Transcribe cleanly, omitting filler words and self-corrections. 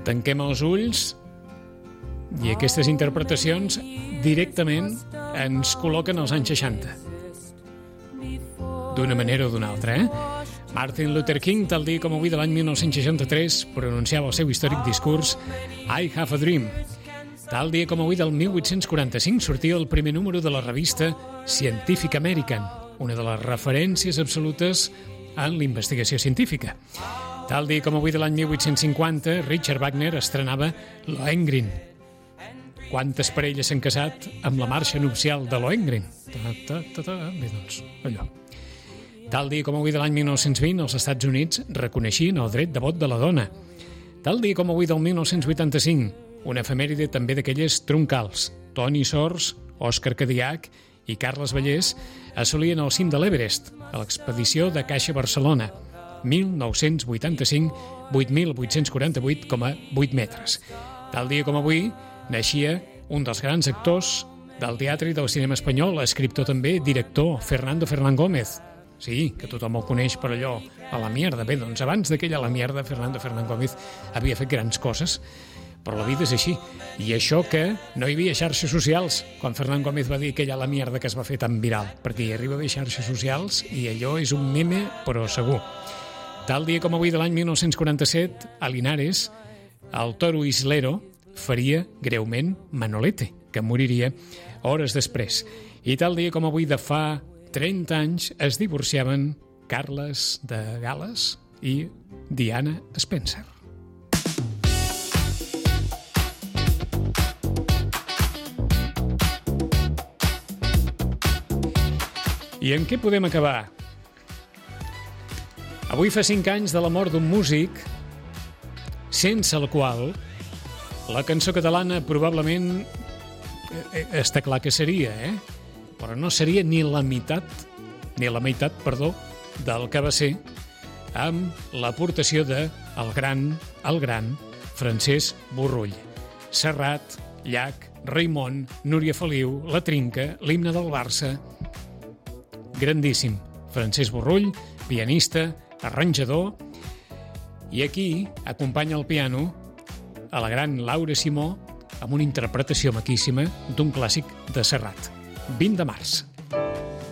Tanquem els ulls i aquestes interpretacions directament ens col·loquen als anys 60. D'una manera o d'una altra, Martin Luther King, tal dia com avui de l'any 1963, pronunciava el seu històric discurs I Have a Dream. Tal dia com avui del 1845 sortia el primer número de la revista Scientific American, una de les referències absolutes en la investigació científica. Tal dia com avui de l'any 1850, Richard Wagner estrenava Lohengrin. Quantes parelles s'han casat amb la marxa nupcial de Lohengrin? Bé, doncs, allò. Tal dia com avui de l'any 1920, els Estats Units reconeixien el dret de vot de la dona. Tal dia com avui del 1985, una efemèride també d'aquelles troncals. Toni Sors, Òscar Cadiach i Carles Vallès assolien el cim de l'Everest a l'expedició de Caixa Barcelona, 1985, 8.848,8 metres. Tal dia com avui naixia un dels grans actors del teatre i del cinema espanyol, escriptor també, director, Fernando Fernán Gómez. Sí, que tothom el coneix per allò, a la mierda. Bé, doncs abans d'aquella a la mierda, Fernando Fernán Gómez havia fet grans coses, però la vida és així. I això que no hi havia xarxes socials, quan Fernán Gómez va dir aquella a la mierda que es va fer tan viral, perquè hi arriba a haver xarxes socials i allò és un meme, però segur. Tal dia com avui de l'any 1947, a Linares, el toro Islero faria greument Manolete, que moriria hores després. I tal dia com avui de fa 30 anys es divorciaven Carles de Gal·les i Diana Spencer. I en què podem acabar? Avui fa 5 anys de la mort d'un músic sense el qual la cançó catalana probablement està clar que seria, però no seria ni la meitat, del que va ser amb l'aportació de el gran Francesc Borrull. Serrat, Llach, Raimon, Núria Feliu, La Trinca, l'himne del Barça. Grandíssim. Francesc Borrull, pianista, arranjador, i aquí acompanya el piano a la gran Laura Simó amb una interpretació maquíssima d'un clàssic de Serrat, 20 de març.